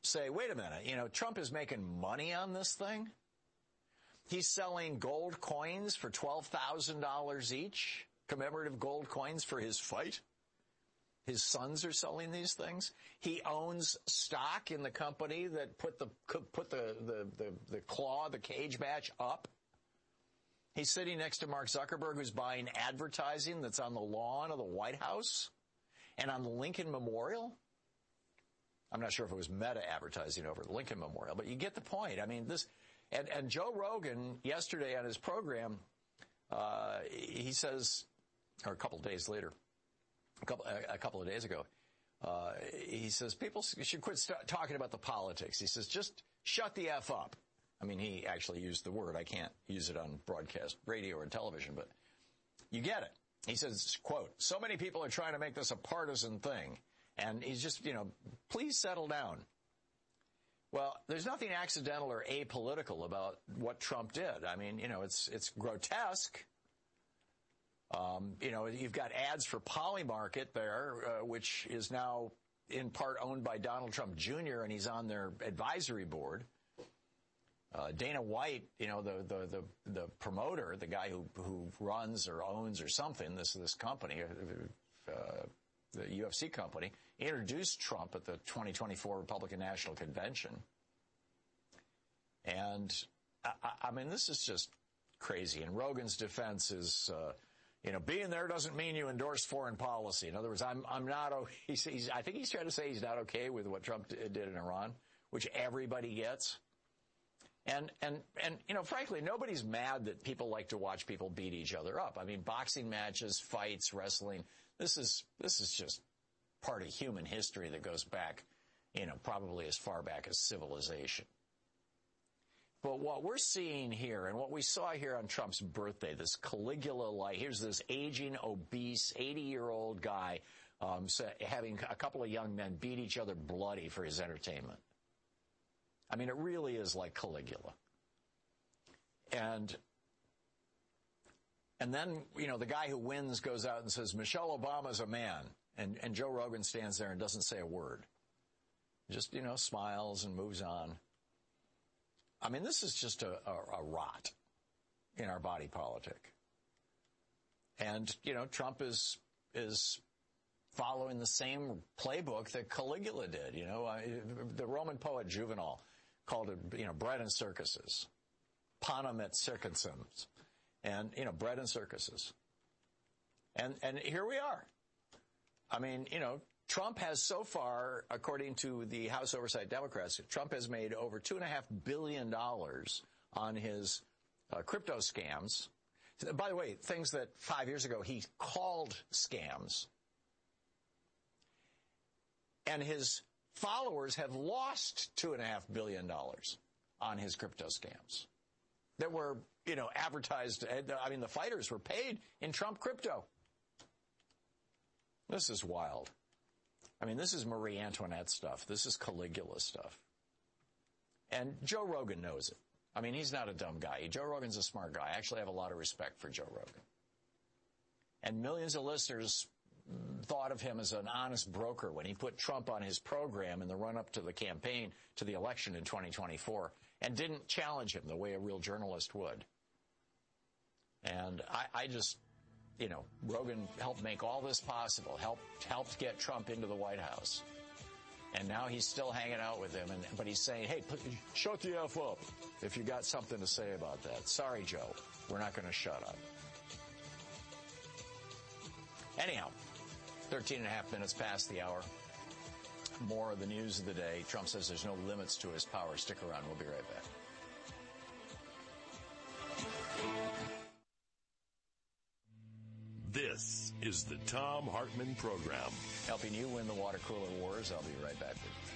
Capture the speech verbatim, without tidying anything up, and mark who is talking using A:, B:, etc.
A: say, wait a minute, you know, Trump is making money on this thing. He's selling gold coins for twelve thousand dollars each, commemorative gold coins for his fight. His sons are selling these things. He owns stock in the company that put the put the the the, the claw, the cage match up. He's sitting next to Mark Zuckerberg, who's buying advertising that's on the lawn of the White House and on the Lincoln Memorial. I'm not sure if it was Meta advertising over the Lincoln Memorial, but you get the point. I mean, this, and, and Joe Rogan yesterday on his program, uh, he says, or a couple of days later, a couple, a, a couple of days ago, uh, he says people should quit st- talking about the politics. He says, just shut the F up. I mean, he actually used the word. I can't use it on broadcast radio or television, but you get it. He says, quote, so many people are trying to make this a partisan thing. And he's just, you know, please settle down. Well, there's nothing accidental or apolitical about what Trump did. I mean, you know, it's it's grotesque. Um, you know, you've got ads for Polymarket there, uh, which is now in part owned by Donald Trump Junior, and he's on their advisory board. Uh, Dana White, you know, the, the, the, the promoter, the guy who, who runs or owns or something, this, this company, uh, the U F C company, introduced Trump at the twenty twenty-four Republican National Convention. And, I, I mean, this is just crazy. And Rogan's defense is, uh, you know, being there doesn't mean you endorse foreign policy. In other words, I'm, I'm not, he's, he's, I think he's trying to say he's not okay with what Trump did in Iran, which everybody gets. And, and, and, you know, frankly, nobody's mad that people like to watch people beat each other up. I mean, boxing matches, fights, wrestling, this is, this is just part of human history that goes back, you know, probably as far back as civilization. But what we're seeing here and what we saw here on Trump's birthday, this Caligula-like, here's this aging, obese, eighty-year-old guy um, having a couple of young men beat each other bloody for his entertainment. I mean, it really is like Caligula. And and then, you know, the guy who wins goes out and says, Michelle Obama's a man. And, and Joe Rogan stands there and doesn't say a word. Just, you know, smiles and moves on. I mean, this is just a, a, a rot in our body politic. And, you know, Trump is is following the same playbook that Caligula did. You know, uh, the Roman poet Juvenal called it, you know, bread and circuses. Panem et circumstans. And, you know, bread and circuses. And and here we are. I mean, you know, Trump has so far, according to the House Oversight Democrats, Trump has made over two and a half billion dollars on his uh, crypto scams. By the way, things that five years ago he called scams. And his followers have lost two and a half billion dollars on his crypto scams that were, you know, advertised. I mean, the fighters were paid in Trump crypto. This is wild. I mean, this is Marie Antoinette stuff. This is Caligula stuff. And Joe Rogan knows it. I mean, he's not a dumb guy. Joe Rogan's a smart guy. I actually have a lot of respect for Joe Rogan. And millions of listeners thought of him as an honest broker when he put Trump on his program in the run-up to the campaign, to the election in twenty twenty-four, and didn't challenge him the way a real journalist would. And I, I just... You know, Rogan helped make all this possible, helped helped get Trump into the White House. And now he's still hanging out with him, and but he's saying, hey, put, shut the F up if you got something to say about that. Sorry, Joe, we're not going to shut up. Anyhow, thirteen and a half minutes past the hour. More of the news of the day. Trump says there's no limits to his power. Stick around. We'll be right back.
B: This is the Thom Hartmann Program.
A: Helping you win the water cooler wars. I'll be right back with you.